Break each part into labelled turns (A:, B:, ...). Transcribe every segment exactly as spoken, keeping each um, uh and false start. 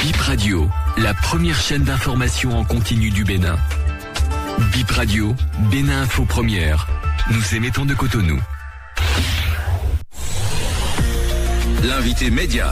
A: Bip Radio, la première chaîne d'information en continu du Bénin. Bip Radio, Bénin Info Première. Nous émettons de Cotonou. L'invité média.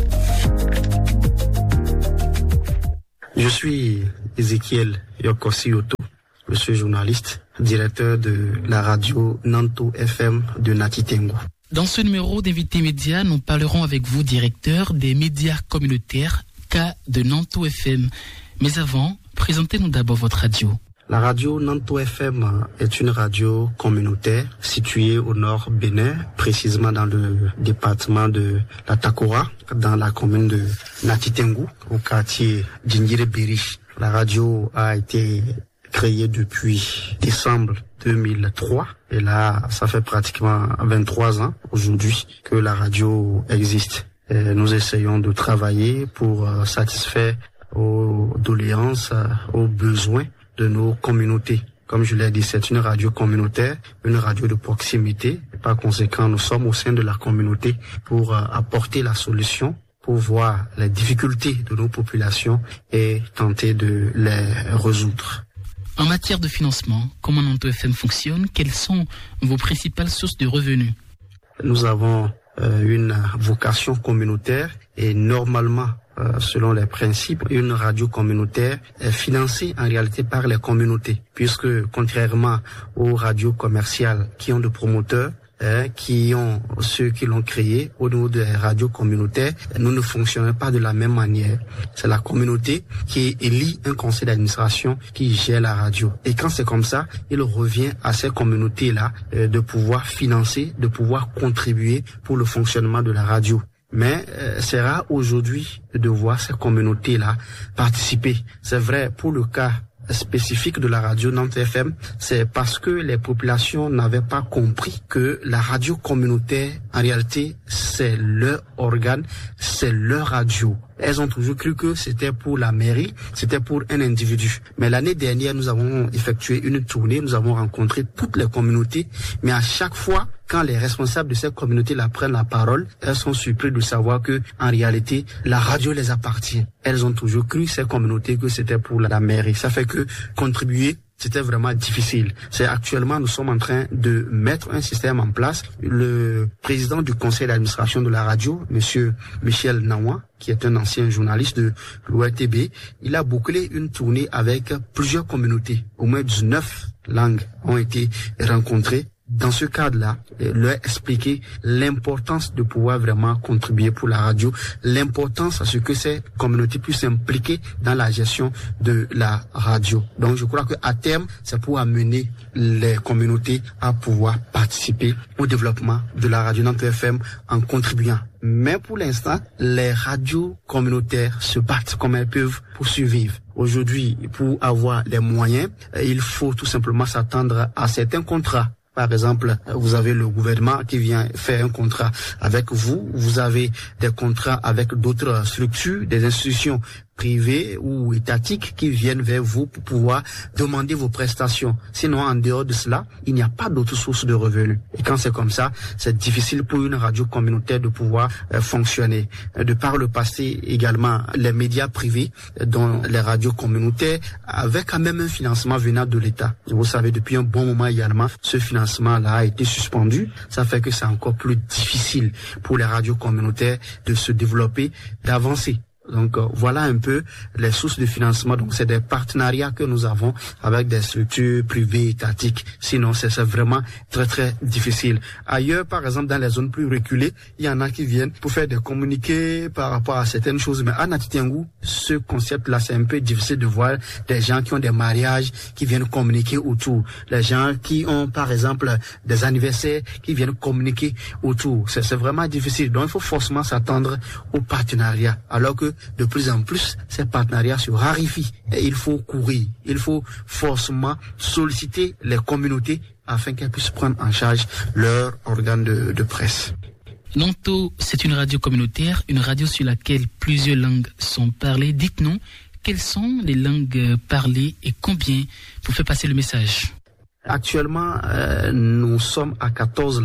B: Je suis Ezekiel Yokosi-Oto. Je suis journaliste, directeur de la radio Nanto F M de Nati Tengu.
C: Dans ce numéro d'invité média, nous parlerons avec vous, directeur des médias communautaires K de Nanto F M. Mais avant, présentez-nous d'abord votre radio.
B: La radio Nanto F M est une radio communautaire située au nord Bénin, précisément dans le département de la Takora, dans la commune de Nati Tengu, au quartier d'Indire-Beri. La radio a été créée depuis décembre deux mille trois et là, ça fait pratiquement vingt-trois ans aujourd'hui que la radio existe. Et nous essayons de travailler pour satisfaire aux doléances, aux besoins de nos communautés. Comme je l'ai dit, c'est une radio communautaire, une radio de proximité. Et par conséquent, nous sommes au sein de la communauté pour euh, apporter la solution, pour voir les difficultés de nos populations et tenter de les résoudre.
C: En matière de financement, comment Nanto F M fonctionne? Quelles sont vos principales sources de revenus?
B: Nous avons euh, une vocation communautaire et normalement, Euh, selon les principes, une radio communautaire est financée en réalité par les communautés, puisque contrairement aux radios commerciales qui ont de promoteurs, hein, qui ont ceux qui l'ont créé, au niveau des radios communautaires, nous ne fonctionnons pas de la même manière. C'est la communauté qui élit un conseil d'administration qui gère la radio. Et quand c'est comme ça, il revient à ces communautés-là euh, de pouvoir financer, de pouvoir contribuer pour le fonctionnement de la radio. Mais euh, c'est rare aujourd'hui de voir ces communautés-là participer. C'est vrai pour le cas spécifique de la radio Nanto F M, c'est parce que les populations n'avaient pas compris que la radio communautaire, en réalité, c'est leur organe, c'est leur radio. Elles ont toujours cru que c'était pour la mairie, c'était pour un individu. Mais l'année dernière, nous avons effectué une tournée, nous avons rencontré toutes les communautés, mais à chaque fois, quand les responsables de ces communautés-là prennent la parole, elles sont surprises de savoir que, en réalité, la radio les appartient. Elles ont toujours cru, ces communautés, que c'était pour la mairie. Ça fait que contribuer, c'était vraiment difficile. C'est actuellement, nous sommes en train de mettre un système en place. Le président du conseil d'administration de la radio, monsieur Michel Nawa, qui est un ancien journaliste de l'O R T B, il a bouclé une tournée avec plusieurs communautés. Au moins dix-neuf langues ont été rencontrées. Dans ce cadre-là, leur expliquer l'importance de pouvoir vraiment contribuer pour la radio, l'importance à ce que ces communautés puissent s'impliquer dans la gestion de la radio. Donc je crois qu'à terme, c'est pour amener les communautés à pouvoir participer au développement de la radio Nanto F M en contribuant. Mais pour l'instant, les radios communautaires se battent comme elles peuvent pour survivre. Aujourd'hui, pour avoir les moyens, il faut tout simplement s'attendre à certains contrats. Par exemple, vous avez le gouvernement qui vient faire un contrat avec vous. Vous avez des contrats avec d'autres structures, des institutions privées ou étatiques qui viennent vers vous pour pouvoir demander vos prestations. Sinon, en dehors de cela, il n'y a pas d'autre source de revenus. Et quand c'est comme ça, c'est difficile pour une radio communautaire de pouvoir euh, fonctionner. De par le passé également, les médias privés, dont les radios communautaires, avaient quand même un financement venant de l'État. Vous savez, depuis un bon moment également, ce financement-là a été suspendu. Ça fait que c'est encore plus difficile pour les radios communautaires de se développer, d'avancer. Donc euh, voilà un peu les sources de financement. Donc c'est des partenariats que nous avons avec des structures privées étatiques. Sinon c'est, c'est vraiment très très difficile. Ailleurs, par exemple dans les zones plus reculées, il y en a qui viennent pour faire des communiqués par rapport à certaines choses. Mais à Nati Tengu, ce concept-là, c'est un peu difficile de voir des gens qui ont des mariages, qui viennent communiquer autour. Les gens qui ont par exemple des anniversaires, qui viennent communiquer autour. C'est, c'est vraiment difficile. Donc il faut forcément s'attendre aux partenariats. Alors que de plus en plus, ces partenariats se raréfient et il faut courir. Il faut forcément solliciter les communautés afin qu'elles puissent prendre en charge leur organe de, de presse.
C: Nanto, c'est une radio communautaire, une radio sur laquelle plusieurs langues sont parlées. Dites-nous, quelles sont les langues parlées et combien pour faire passer le message?
B: Actuellement, euh, nous sommes à quatorze langues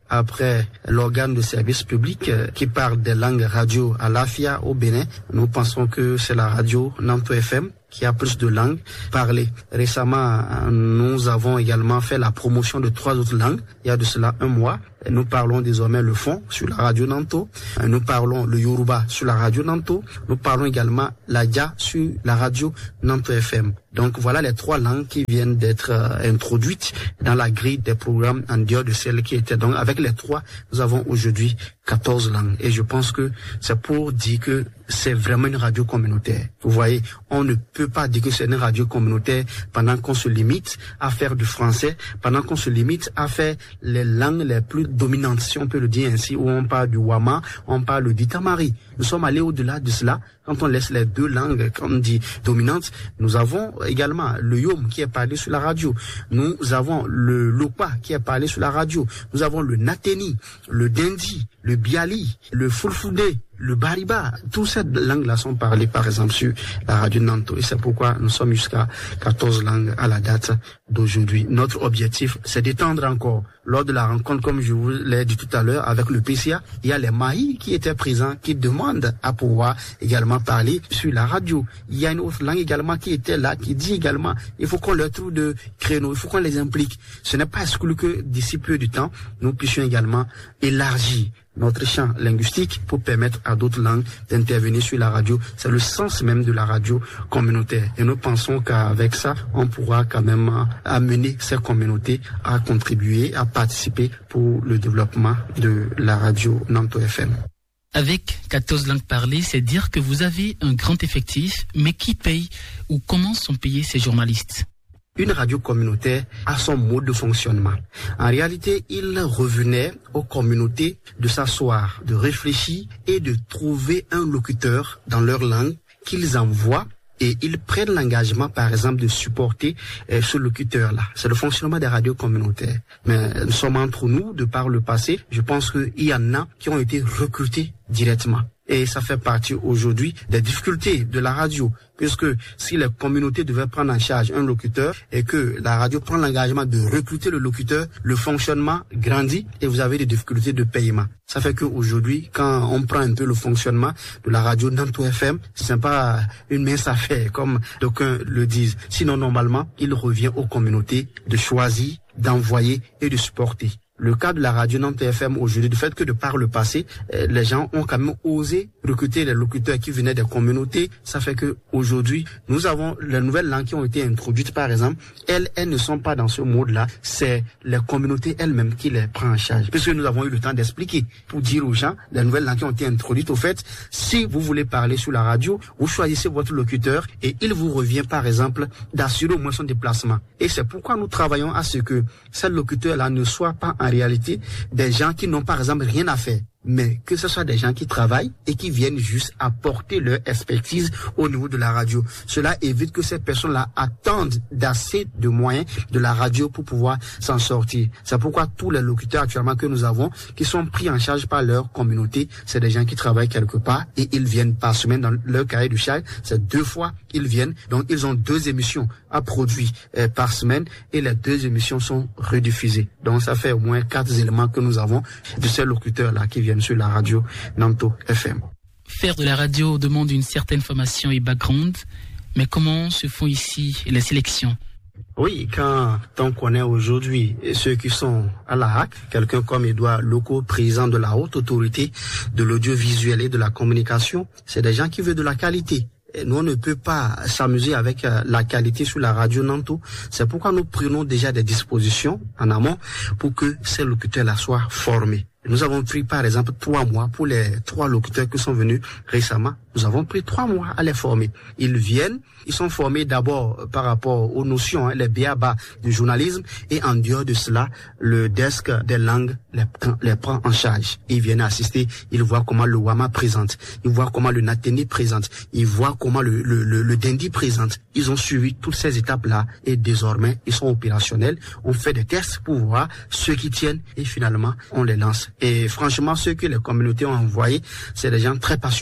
B: après l'organe de service public euh, qui parle des langues radio à l'Afia au Bénin, nous pensons que c'est la radio Nanto F M qui a plus de langues parlées. Récemment, nous avons également fait la promotion de trois autres langues. Il y a de cela un mois. Nous parlons désormais le fon sur la radio Nanto. Nous parlons le Yoruba sur la radio Nanto. Nous parlons également l'Adja sur la radio Nanto F M. Donc voilà les trois langues qui viennent d'être euh, introduites dans la grille des programmes en dehors de celles qui étaient. Donc avec les trois, nous avons aujourd'hui quatorze langues. Et je pense que c'est pour dire que c'est vraiment une radio communautaire. Vous voyez, on ne peut pas dire que c'est une radio communautaire pendant qu'on se limite à faire du français, pendant qu'on se limite à faire les langues les plus dominantes, si on peut le dire ainsi, où on parle du Wama, on parle du Tamari. Nous sommes allés au-delà de cela. Quand on laisse les deux langues, comme on dit, dominantes, nous avons également le Yom qui est parlé sur la radio. Nous avons le Lopa qui est parlé sur la radio. Nous avons le Nateni, le Dendi, le Biali, le Fulfudé, le Bariba. Toutes ces langues-là sont parlées, par exemple, sur la radio Nanto. Et c'est pourquoi nous sommes jusqu'à quatorze langues à la date d'aujourd'hui. Notre objectif, c'est d'étendre encore. Lors de la rencontre, comme je vous l'ai dit tout à l'heure, avec le P C A, il y a les Mahi qui étaient présents, qui demandent à pouvoir également parler sur la radio. Il y a une autre langue également qui était là, qui dit également, il faut qu'on leur trouve de créneaux, il faut qu'on les implique. Ce n'est pas exclu que d'ici peu de temps, nous puissions également élargir notre champ linguistique pour permettre à d'autres langues d'intervenir sur la radio. C'est le sens même de la radio communautaire. Et nous pensons qu'avec ça, on pourra quand même amener ces communautés à contribuer, à participer pour le développement de la radio Nanto F M.
C: Avec quatorze langues parlées, c'est dire que vous avez un grand effectif, mais qui paye ou comment sont payés ces journalistes ?
B: Une radio communautaire a son mode de fonctionnement. En réalité, il revenait aux communautés de s'asseoir, de réfléchir et de trouver un locuteur dans leur langue qu'ils envoient. Et ils prennent l'engagement, par exemple, de supporter euh, ce locuteur-là. C'est le fonctionnement des radios communautaires. Mais nous sommes entre nous, de par le passé, je pense qu'il y en a qui ont été recrutés directement. Et ça fait partie aujourd'hui des difficultés de la radio, puisque si les communautés devaient prendre en charge un locuteur et que la radio prend l'engagement de recruter le locuteur, le fonctionnement grandit et vous avez des difficultés de paiement. Ça fait qu'aujourd'hui, quand on prend un peu le fonctionnement de la radio Nanto F M, c'est pas une mince affaire, comme d'aucuns le disent. Sinon, normalement, il revient aux communautés de choisir, d'envoyer et de supporter. Le cas de la radio Nanto F M aujourd'hui, du fait que de par le passé, euh, les gens ont quand même osé recruter les locuteurs qui venaient des communautés. Ça fait que aujourd'hui, nous avons les nouvelles langues qui ont été introduites, par exemple. Elles, elles ne sont pas dans ce mode-là. C'est les communautés elles-mêmes qui les prennent en charge. Puisque nous avons eu le temps d'expliquer pour dire aux gens les nouvelles langues qui ont été introduites. Au fait, si vous voulez parler sur la radio, vous choisissez votre locuteur et il vous revient, par exemple, d'assurer au moins son déplacement. Et c'est pourquoi nous travaillons à ce que ces locuteurs-là ne soient pas en réalité des gens qui n'ont par exemple rien à faire, mais que ce soit des gens qui travaillent et qui viennent juste apporter leur expertise au niveau de la radio. Cela évite que ces personnes-là attendent d'assez de moyens de la radio pour pouvoir s'en sortir. C'est pourquoi tous les locuteurs actuellement que nous avons, qui sont pris en charge par leur communauté, c'est des gens qui travaillent quelque part et ils viennent par semaine dans leur cahier de charge. C'est deux fois ils viennent. Donc ils ont deux émissions à produire euh, par semaine et les deux émissions sont rediffusées. Donc ça fait au moins quatre éléments que nous avons de ces locuteurs-là qui viennent sur la radio Nanto F M.
C: Faire de la radio demande une certaine formation et background, mais comment se font ici les sélections ?
B: Oui, quand on connaît aujourd'hui ceux qui sont à la H A C, quelqu'un comme Edouard Loco, président de la haute autorité de l'audiovisuel et de la communication, c'est des gens qui veulent de la qualité. Nous, on ne peut pas s'amuser avec euh, la qualité sur la radio Nanto. C'est pourquoi nous prenons déjà des dispositions en amont pour que ces locuteurs-là soient formés. Nous avons pris par exemple trois mois pour les trois locuteurs qui sont venus récemment. Nous avons pris trois mois à les former. Ils viennent, ils sont formés d'abord par rapport aux notions, hein, les b a ba du journalisme, et en dehors de cela, le desk des langues les, les prend en charge. Ils viennent assister, ils voient comment le Wama présente, ils voient comment le Nateni présente, ils voient comment le, le, le, le Dendi présente. Ils ont suivi toutes ces étapes-là et désormais, ils sont opérationnels. On fait des tests pour voir ceux qui tiennent et finalement, on les lance. Et franchement, ceux que les communautés ont envoyés, c'est des gens très passionnés.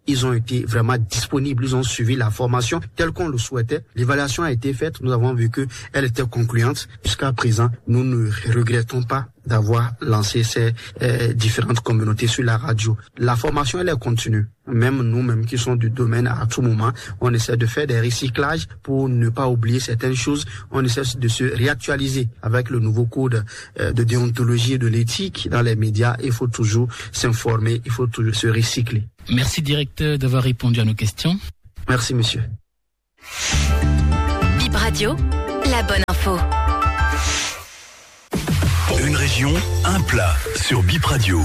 B: ils ont été vraiment disponibles, ils ont suivi la formation telle qu'on le souhaitait. L'évaluation a été faite, nous avons vu que elle était concluante. Jusqu'à présent, nous ne regrettons pas d'avoir lancé ces euh, différentes communautés sur la radio. La formation, elle est continue. Même nous-mêmes qui sommes du domaine, à tout moment, on essaie de faire des recyclages pour ne pas oublier certaines choses. On essaie de se réactualiser avec le nouveau code euh, de déontologie et de l'éthique dans les médias. Il faut toujours s'informer, il faut toujours se recycler.
C: Merci, directeur, d'avoir répondu à nos questions.
B: Merci, monsieur.
D: Bip Radio, la bonne info.
E: Une région, un plat sur Bip Radio.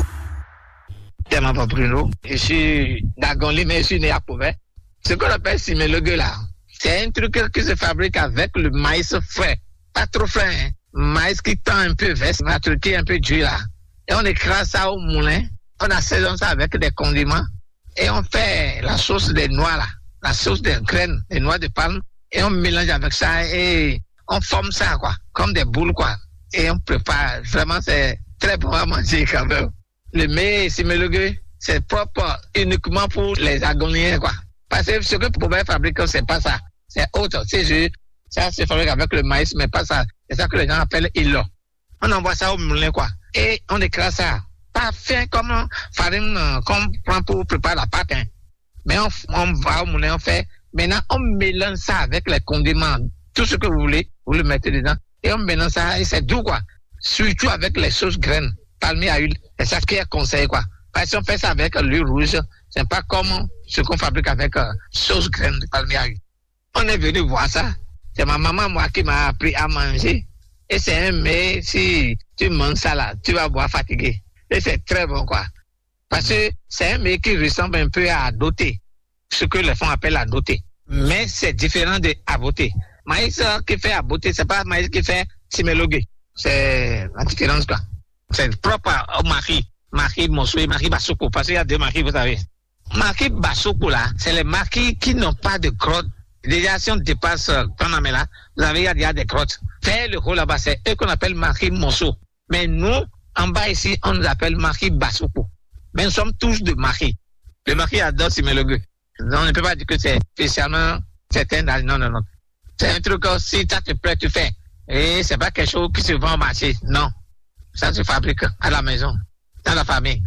F: Je m'appelle Bruno, je suis d'Agonli, mais je suis né à Pouvet. Ce qu'on appelle simelogue là, c'est un truc qui se fabrique avec le maïs frais, pas trop frais, hein. Maïs qui tend un peu vert, maturité un peu dur là. Et on écrase ça au moulin, on assaisonne ça avec des condiments et on fait la sauce des noix là, la sauce des graines, des noix de palme, et on mélange avec ça et on forme ça quoi, comme des boules quoi. Et on prépare, vraiment c'est très bon à manger quand même. Le mets simelogue, c'est propre uniquement pour les Agoniens quoi. Parce que ce que vous pouvez fabriquer, c'est pas ça. C'est autre, c'est juste, ça se fabrique avec le maïs, mais pas ça. C'est ça que les gens appellent ilo. On envoie ça au moulin quoi. Et on écrase ça. Pas fin comme farine qu'on prend pour préparer la pâte. Hein. Mais on, on va au moulin, on fait. Maintenant, on mélange ça avec les condiments. Tout ce que vous voulez, vous le mettez dedans. Et on mélange ça et c'est doux quoi. Surtout avec les sauces graines, palmier à huile. C'est ça qui est conseillé quoi. Parce qu'on fait ça avec l'huile rouge, c'est pas comme ce qu'on fabrique avec euh, sauce graine de palmier à huile. On est venu voir ça. C'est ma maman moi qui m'a appris à manger. Et c'est un mais si tu manges ça là, tu vas boire fatigué. Et c'est très bon quoi. Parce que c'est un mais qui ressemble un peu à doté. Ce que les femmes appellent à doté. Mais c'est différent de aboté. Maïs qui fait aboté, c'est pas maïs qui fait simelogue. C'est la différence quoi. C'est propre au mari. Mari Mossoui, Mari Bassoko. Parce qu'il y a deux maris, vous savez. Mari Bassoko là, c'est les maris qui n'ont pas de grotte. Déjà, si on dépasse Panamé là, vous avez, il y a des grottes. Faire le rôle là-bas, c'est eux qu'on appelle Mari Mosso. Mais nous, en bas ici, on nous appelle Mari Bassoko. Mais nous sommes tous de Mari. Le Mari adore simelogue. On ne peut pas dire que c'est spécialement certain. Non, non, non. C'est un truc si ça te plaît, tu fais. Et c'est pas quelque chose qui se vend au marché. Non. Ça se fabrique à la maison, dans la famille.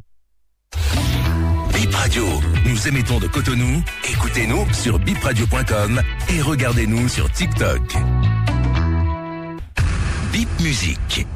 E: Bip Radio, nous émettons de Cotonou. Écoutez-nous sur bip radio point com et regardez-nous sur TikTok. Bip Musique.